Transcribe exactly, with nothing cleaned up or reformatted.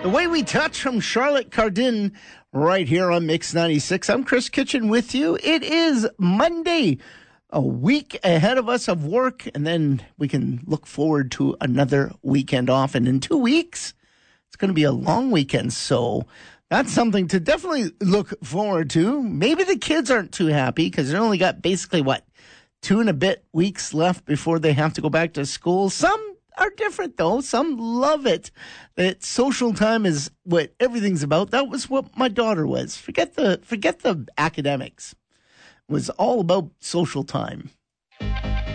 The Way We Touch from Charlotte Cardin right here on Mix ninety-six. I'm Chris Kitchen with you. It is Monday, a week ahead of us of work, and then we can look forward to another weekend off. And in two weeks, it's going to be a long weekend, so that's something to definitely look forward to. Maybe the kids aren't too happy because they only got basically, what, two and a bit weeks left before they have to go back to school. Some are different, though. Some love it. That social time is what everything's about. That was what my daughter was. Forget the forget the academics. It was all about social time.